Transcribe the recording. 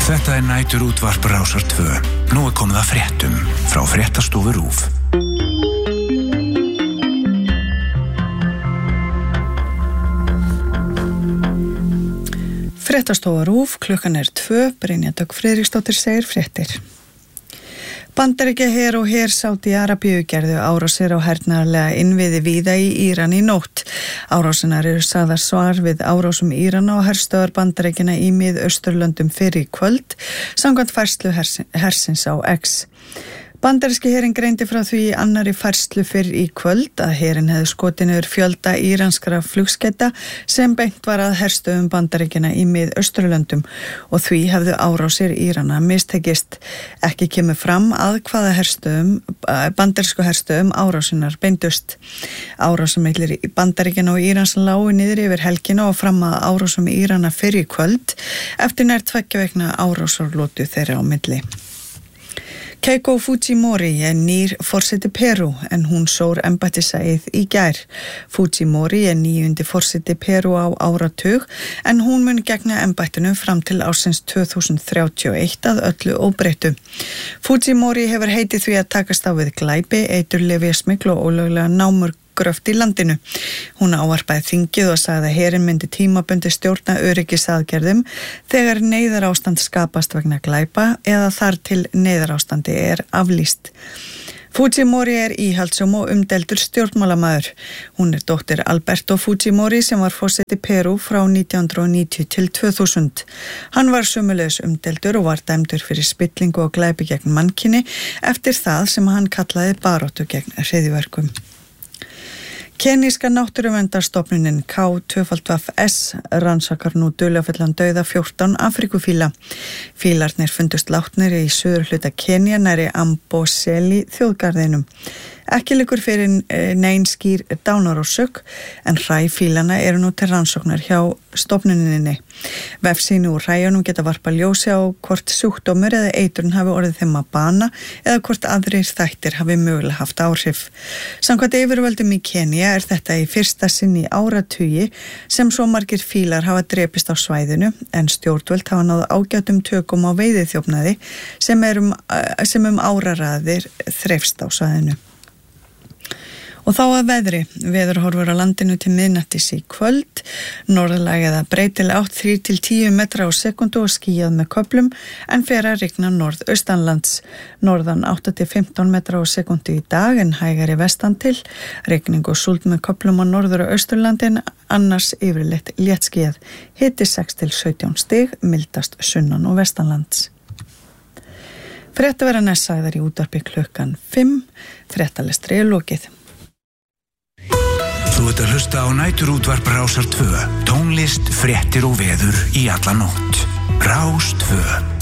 Þetta næturútvarp Rásar 2. Nú komið að fréttum frá Fréttastofu RÚV. Fréttastofa RÚV, klukkan 2, Brynja Dögg Friðriksdóttir segir fréttir. Bandaríkjaher og her Sádi-Arabíu gerðu árásir á hernaðarlega innviði víða í Íran í nótt. Árásinar eru sagðar svar við árásum Írana og herstöðvar Bandaríkjanna í Mið-Austurlöndum fyrr í kvöld, samkvæmt færslu hersins á X. Bandaríski herinn greindi frá því í annarri færslu fyrr í kvöld að herinn hefði skotið niður fjölda íranskra flugskeyta sem beint var að herstöðum Bandaríkjanna í Mið-Austurlöndum og því hefðu árásir Írana mistekist. Ekki kemur fram að hvaða bandarísku herstöðum árásinar beindust. Árásum milli Bandaríkjanna og Írans lágu niður yfir helgina og fram að árásum Írana fyrr í kvöld eftir nær 2 vikna árásarlotu þeirra á milli. Keiko Fujimori nýr forseti Perú en hún sór embættiseið í gær. Fujimori 9. forseti Perú á áratug en hún mun gegna embættinu fram til ársins 2031 að öllu óbreyttu. Fujimori hefur heitið því að takast á við glæpi, eiturlyfjasmygl og ólöglega námur gröft í landinu. Hún ávarpaði þingið og sagði að herinn myndi tímabundið stjórna öryggisaðgerðum þegar neyðarástand skapast vegna glæpa eða þar til neyðarástandi aflýst. Fujimori íhaldssöm og umdeildur stjórnmálamaður. Hún dóttir Alberto Fujimori sem var forseti Perú frá 1990 til 2000. Hann var sömuleiðis umdeildur og var dæmdur fyrir spillingu og glæpi gegn mannkyni eftir það sem hann kallaði baráttu gegn hryðjuverkum. Keníska náttúruverndarstofnunin K2FS rannsakar nú dularfullan dauða 14 Afrikufíla. Fílarnir fundust látnir í suðurhluta Kenía nærri Amboseli þjóðgarðinum. Ekki liggur fyrir nein skýr dánarorsök en hræ fílana eru nú til rannsóknar hjá stofnuninni. Vefsýni úr hræjunum geta varpa ljósi á hvort sjúkdómur eða eitrun hafi orðið þeim að bana eða hvort aðrir þættir hafi mögulega haft áhrif. Samkvæmt yfirvöldum í Kenía þetta í fyrsta sinn í áratugi sem svo margir fílar hafa drepist á svæðinu en stjórnvöld hafa náð ágætum tökum á veiðiþjófnaði sem áraraðir þreifst á svæðinu. Og þá að veðri. Veðurhorfur á landinu til miðnættis í kvöld. Norðlæg eða breytileg átt 3 til 10 metra á sekundu og skýjað með köflum en fer að rigna norðaustanlands. Norðan 8 til 15 metra á sekundu í dag en hægari vestan til. Rigning og súld með köflum á norður og austurlandin, annars yfirleitt léttskýjað. Hiti 6 til 17 stig, mildast sunnan og vestanlands. Fréttaverðar sagðar í útvarpi klukkan 5. Fréttalestri lokið. Þú ert að hlusta á næturútvarp Rásar 2. Tónlist, fréttir og veður í alla nótt. Rás 2.